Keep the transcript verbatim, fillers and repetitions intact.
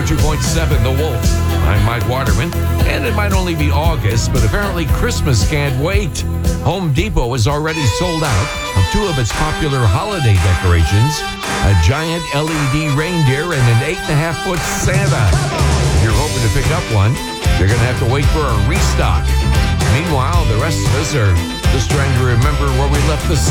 oh two point seven, The Wolf. I'm Mike Waterman, and it might only be August, but apparently Christmas can't wait. Home Depot is already sold out of two of its popular holiday decorations, a giant L E D reindeer and an eight and a half foot Santa. If you're hoping to pick up one, you're going to have to wait for a restock. Meanwhile, the rest of us are just trying to remember where we left the